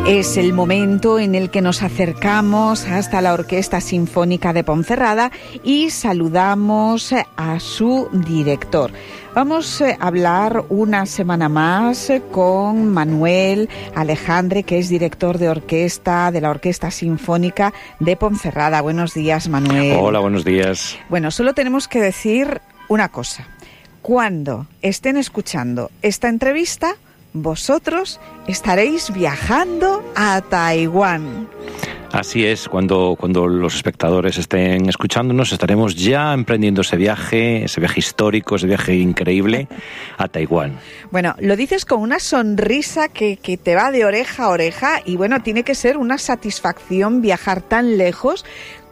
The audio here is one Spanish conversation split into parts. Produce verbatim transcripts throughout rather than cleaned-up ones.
Es el momento en el que nos acercamos hasta la Orquesta Sinfónica de Ponferrada y saludamos a su director. Vamos a hablar una semana más con Manuel Alejandre, que es director de orquesta de la Orquesta Sinfónica de Ponferrada. Buenos días, Manuel. Hola, buenos días. Bueno, solo tenemos que decir una cosa. Cuando estén escuchando esta entrevista, vosotros estaréis viajando a Taiwán. Así es, cuando, cuando los espectadores estén escuchándonos, estaremos ya emprendiendo ese viaje, ese viaje histórico, ese viaje increíble a Taiwán. Bueno, lo dices con una sonrisa que, que te va de oreja a oreja y bueno, tiene que ser una satisfacción viajar tan lejos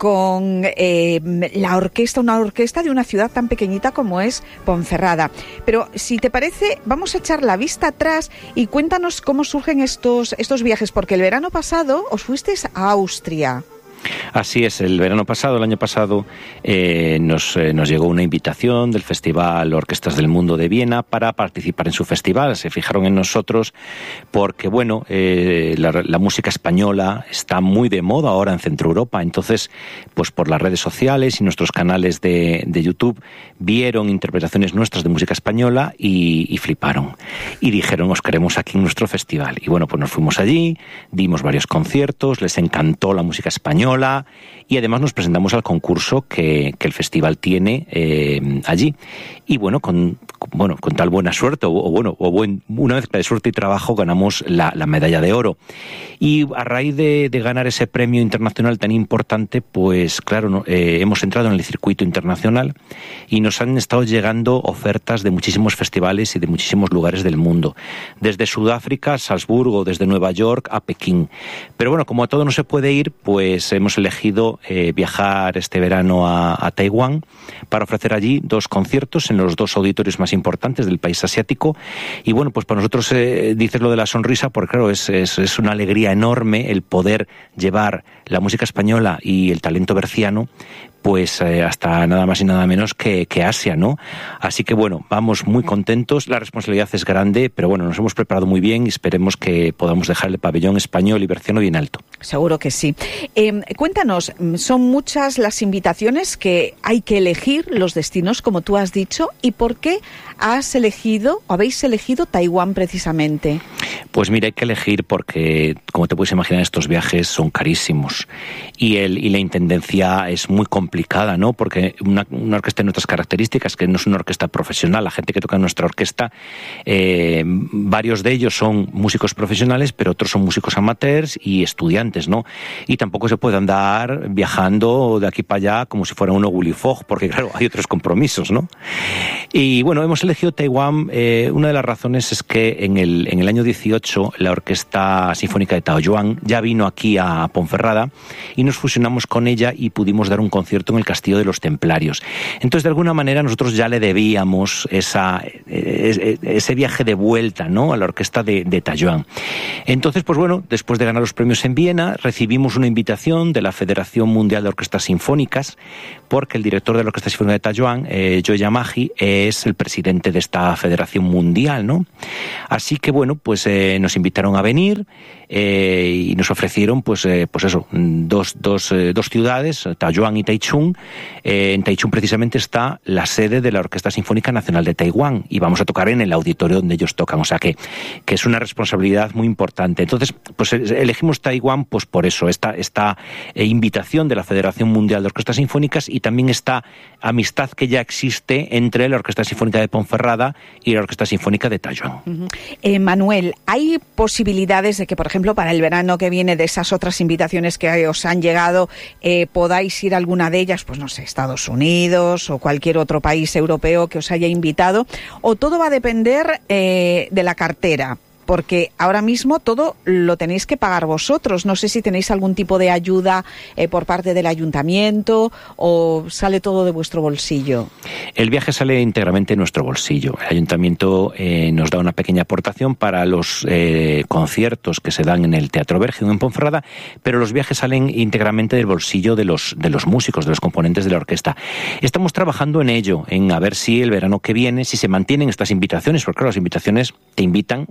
con eh, la orquesta, una orquesta de una ciudad tan pequeñita como es Ponferrada. Pero si te parece, vamos a echar la vista atrás y cuéntanos cómo surgen estos, estos viajes, porque el verano pasado os fuisteis a Austria. Así es, el verano pasado, el año pasado, eh, nos, eh, nos llegó una invitación del Festival Orquestas del Mundo de Viena para participar en su festival. Se fijaron en nosotros porque, bueno, eh, la, la música española está muy de moda ahora en Centro Europa. Entonces, pues por las redes sociales y nuestros canales de, de YouTube vieron interpretaciones nuestras de música española y, y fliparon. Y dijeron, os queremos aquí en nuestro festival. Y bueno, pues nos fuimos allí, dimos varios conciertos, les encantó la música española, y además nos presentamos al concurso que, que el festival tiene eh, allí. Y bueno, con, bueno, con tal buena suerte, o, o bueno, o buen, una mezcla de suerte y trabajo, ganamos la, la medalla de oro. Y a raíz de, de ganar ese premio internacional tan importante, pues claro, no, eh, hemos entrado en el circuito internacional y nos han estado llegando ofertas de muchísimos festivales y de muchísimos lugares del mundo. Desde Sudáfrica, Salzburgo, desde Nueva York a Pekín. Pero bueno, como a todo no se puede ir, pues hemos elegido eh, viajar este verano a, a Taiwán para ofrecer allí dos conciertos en los dos auditorios más importantes del país asiático. Y bueno, pues para nosotros eh, dices lo de la sonrisa, porque claro, es, es, es una alegría enorme el poder llevar la música española y el talento berciano pues eh, hasta nada más y nada menos que, que Asia, ¿no? Así que bueno, vamos muy contentos, la responsabilidad es grande, pero bueno, nos hemos preparado muy bien y esperemos que podamos dejar el pabellón español y berciano bien alto. Seguro que sí. Eh, cuéntanos, son muchas las invitaciones que hay que elegir, los destinos, como tú has dicho, ¿y por qué has elegido, o habéis elegido Taiwán precisamente? Pues mira, hay que elegir porque, como te puedes imaginar, estos viajes son carísimos y, el, y la intendencia es muy complicada, ¿no? Porque una, una orquesta de nuestras características, que no es una orquesta profesional, la gente que toca en nuestra orquesta, eh, varios de ellos son músicos profesionales, pero otros son músicos amateurs y estudiantes, ¿no? Y tampoco se puede andar viajando de aquí para allá como si fuera uno Willy Fogg, porque claro, hay otros compromisos, ¿no? Y bueno, hemos elegido Taiwán, eh, una de las razones es que en el, en el año dieciocho la Orquesta Sinfónica de Taoyuan ya vino aquí a Ponferrada y nos fusionamos con ella y pudimos dar un concierto en el Castillo de los Templarios. Entonces, de alguna manera, nosotros ya le debíamos esa, ese viaje de vuelta, ¿no?, a la Orquesta de, de Taoyuan. Entonces, pues bueno, después de ganar los premios en Viena, recibimos una invitación de la Federación Mundial de Orquestas Sinfónicas, porque el director de la Orquesta Sinfónica de Taoyuan, eh, Joe Yamagi, es el presidente de esta federación mundial, ¿no? Así que, bueno, pues eh, nos invitaron a venir eh, y nos ofrecieron, pues, eh, pues eso, dos, dos, eh, dos ciudades, Taoyuan y Taichung. Eh, en Taichung precisamente está la sede de la Orquesta Sinfónica Nacional de Taiwán y vamos a tocar en el auditorio donde ellos tocan, o sea que, que es una responsabilidad muy importante. Entonces, pues elegimos Taiwán pues por eso, esta, esta eh, invitación de la Federación Mundial de Orquestas Sinfónicas y también esta amistad que ya existe entre la Orquesta Sinfónica de Ponferrada y la Orquesta Sinfónica de Taoyuan. Uh-huh. eh, Manuel, ¿hay posibilidades de que, por ejemplo, para el verano que viene, de esas otras invitaciones que os han llegado, eh, podáis ir a alguna de ellas, pues no sé, Estados Unidos o cualquier otro país europeo que os haya invitado, o todo va a depender eh, de la cartera? Porque ahora mismo todo lo tenéis que pagar vosotros. No sé si tenéis algún tipo de ayuda eh, por parte del ayuntamiento o sale todo de vuestro bolsillo. El viaje sale íntegramente de nuestro bolsillo. El ayuntamiento eh, nos da una pequeña aportación para los eh, conciertos que se dan en el Teatro Bergio en Ponferrada, pero los viajes salen íntegramente del bolsillo de los, de los músicos, de los componentes de la orquesta. Estamos trabajando en ello, en a ver si el verano que viene, si se mantienen estas invitaciones, porque claro, las invitaciones te invitan, si no vas,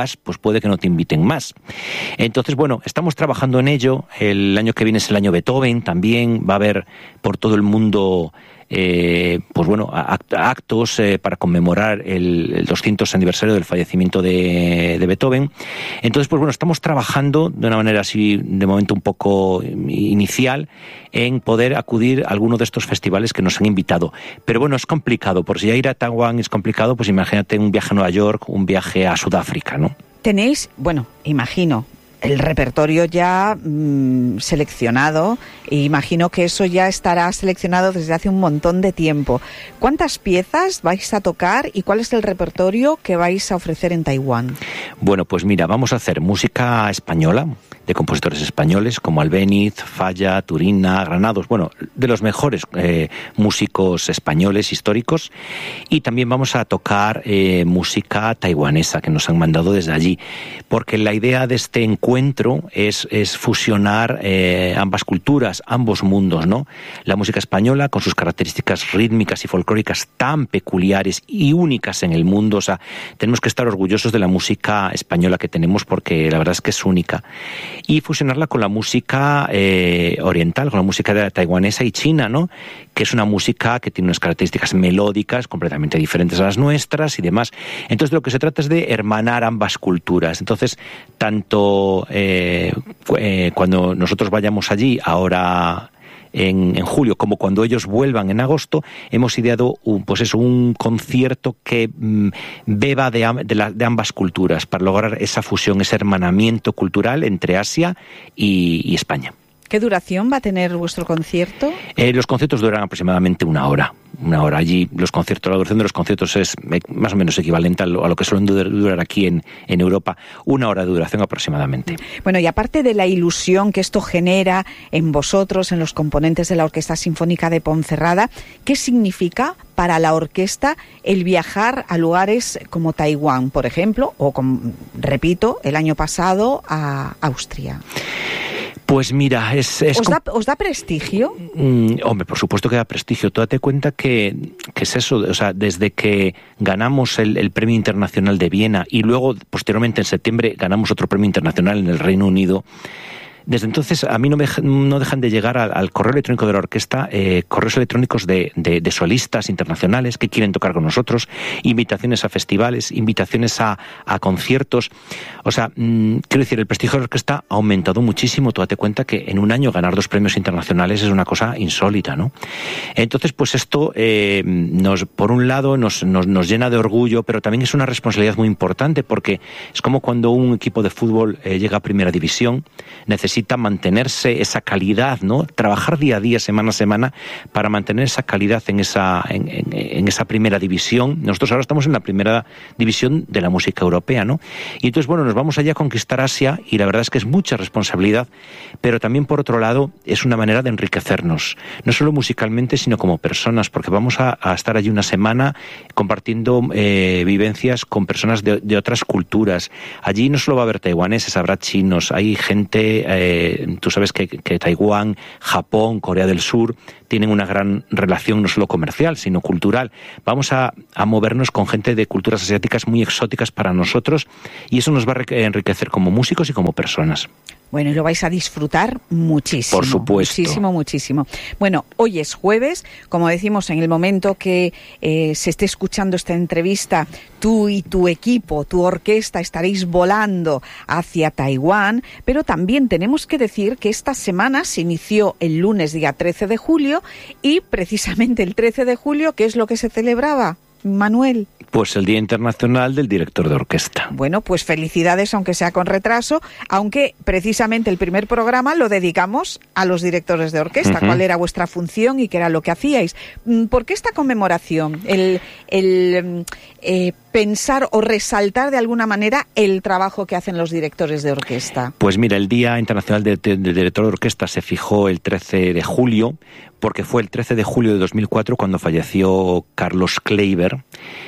vas, pues puede que no te inviten más. Entonces, bueno, estamos trabajando en ello. El año que viene es el año Beethoven, también va a haber por todo el mundo Eh, pues bueno, actos eh, para conmemorar el, el doscientos aniversario del fallecimiento de, de Beethoven. Entonces, pues bueno, estamos trabajando de una manera así, de momento un poco inicial, en poder acudir a alguno de estos festivales que nos han invitado. Pero bueno, es complicado, por si ya ir a Taiwán es complicado, pues imagínate un viaje a Nueva York, un viaje a Sudáfrica, ¿no? Tenéis, bueno, imagino, el repertorio ya mmm, seleccionado, e imagino que eso ya estará seleccionado desde hace un montón de tiempo. ¿Cuántas piezas vais a tocar y cuál es el repertorio que vais a ofrecer en Taiwán? Bueno, pues mira, vamos a hacer música española, de compositores españoles como Albéniz, Falla, Turina, Granados, bueno, de los mejores eh, músicos españoles históricos, y también vamos a tocar eh, música taiwanesa que nos han mandado desde allí, porque la idea de este encuentro es, es fusionar eh, ambas culturas, ambos mundos, ¿no? La música española con sus características rítmicas y folclóricas tan peculiares y únicas en el mundo, o sea, tenemos que estar orgullosos de la música española que tenemos porque la verdad es que es única, y fusionarla con la música eh, oriental, con la música de taiwanesa y china, ¿no? Que es una música que tiene unas características melódicas completamente diferentes a las nuestras y demás. Entonces, de lo que se trata es de hermanar ambas culturas. Entonces, tanto eh, eh, cuando nosotros vayamos allí, ahora en, en julio, como cuando ellos vuelvan en agosto, hemos ideado un, pues eso, un concierto que mmm, beba de, de, la, de ambas culturas para lograr esa fusión, ese hermanamiento cultural entre Asia y, y España. ¿Qué duración va a tener vuestro concierto? Eh, los conciertos duran aproximadamente una hora. Una hora. Allí los conciertos, la duración de los conciertos es más o menos equivalente a lo, a lo que suelen durar aquí en, en Europa. Una hora de duración aproximadamente. Bueno, y aparte de la ilusión que esto genera en vosotros, en los componentes de la Orquesta Sinfónica de Ponferrada, ¿qué significa para la orquesta el viajar a lugares como Taiwán, por ejemplo, o, como, repito, el año pasado a Austria? Pues mira, es... es ¿Os, da, ¿Os da prestigio? Mm, hombre, por supuesto que da prestigio. Tú date cuenta que, que es eso, o sea, desde que ganamos el, el Premio Internacional de Viena y luego, posteriormente, en septiembre, ganamos otro Premio Internacional en el Reino Unido. Desde entonces a mí no, me, no dejan de llegar al, al correo electrónico de la orquesta eh, correos electrónicos de, de, de solistas internacionales que quieren tocar con nosotros, invitaciones a festivales, invitaciones a, a conciertos. O sea, mmm, quiero decir, el prestigio de la orquesta ha aumentado muchísimo. Tú date cuenta que en un año ganar dos premios internacionales es una cosa insólita, ¿no? Entonces, pues esto, eh, nos, por un lado, nos, nos, nos llena de orgullo, pero también es una responsabilidad muy importante porque es como cuando un equipo de fútbol eh, llega a primera división, necesita necesita mantenerse esa calidad, ¿no? Trabajar día a día, semana a semana, para mantener esa calidad en esa, en, en, en esa primera división. Nosotros ahora estamos en la primera división de la música europea, ¿no? Y entonces, bueno, nos vamos allá a conquistar Asia y la verdad es que es mucha responsabilidad, pero también, por otro lado, es una manera de enriquecernos, no solo musicalmente, sino como personas, porque vamos a, a estar allí una semana compartiendo eh, vivencias con personas de, de otras culturas. Allí no solo va a haber taiwaneses, habrá chinos, hay gente... Eh, Eh, tú sabes que, que Taiwán, Japón, Corea del Sur tienen una gran relación no solo comercial, sino cultural. Vamos a, a movernos con gente de culturas asiáticas muy exóticas para nosotros y eso nos va a enriquecer como músicos y como personas. Bueno, y lo vais a disfrutar muchísimo. Por supuesto. Muchísimo, muchísimo. Bueno, hoy es jueves, como decimos, en el momento que eh, se esté escuchando esta entrevista, tú y tu equipo, tu orquesta, estaréis volando hacia Taiwán, pero también tenemos que decir que esta semana se inició el lunes, día trece de julio, y precisamente el trece de julio, ¿qué es lo que se celebraba, Manuel? Pues el Día Internacional del Director de Orquesta. Bueno, pues felicidades, aunque sea con retraso, aunque precisamente el primer programa lo dedicamos a los directores de orquesta. Uh-huh. ¿Cuál era vuestra función y qué era lo que hacíais? ¿Por qué esta conmemoración? El, el eh, pensar o resaltar de alguna manera el trabajo que hacen los directores de orquesta. Pues mira, el Día Internacional del de, de Director de Orquesta se fijó el trece de julio, porque fue el trece de julio de dos mil cuatro cuando falleció Carlos Kleiber,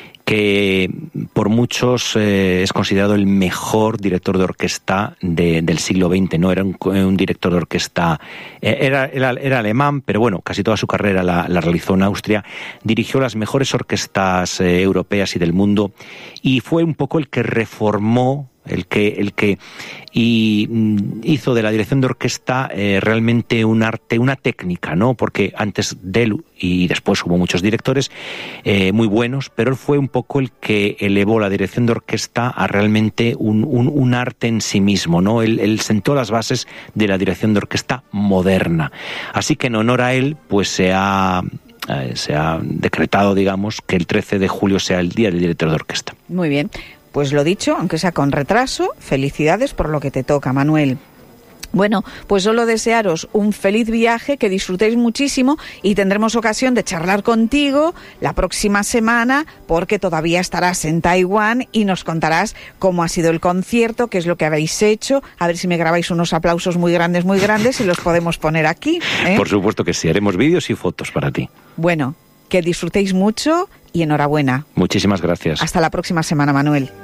que por muchos eh, es considerado el mejor director de orquesta de, del siglo veinte, ¿no? Era un, un director de orquesta, eh, era, era, era alemán, pero bueno, casi toda su carrera la, la realizó en Austria, dirigió las mejores orquestas eh, europeas y del mundo, y fue un poco el que reformó el que, el que y hizo de la dirección de orquesta eh, realmente un arte, una técnica, ¿no? Porque antes de él y después hubo muchos directores eh, muy buenos, pero él fue un poco el que elevó la dirección de orquesta a realmente un, un, un arte en sí mismo, ¿no? Él, él sentó las bases de la dirección de orquesta moderna. Así que en honor a él, pues se ha eh, se ha decretado, digamos, que el trece de julio sea el día del director de orquesta. Muy bien. Pues lo dicho, aunque sea con retraso, felicidades por lo que te toca, Manuel. Bueno, pues solo desearos un feliz viaje, que disfrutéis muchísimo y tendremos ocasión de charlar contigo la próxima semana porque todavía estarás en Taiwán y nos contarás cómo ha sido el concierto, qué es lo que habéis hecho, a ver si me grabáis unos aplausos muy grandes, muy grandes y los podemos poner aquí, ¿eh? Por supuesto que sí, haremos vídeos y fotos para ti. Bueno, que disfrutéis mucho y enhorabuena. Muchísimas gracias. Hasta la próxima semana, Manuel.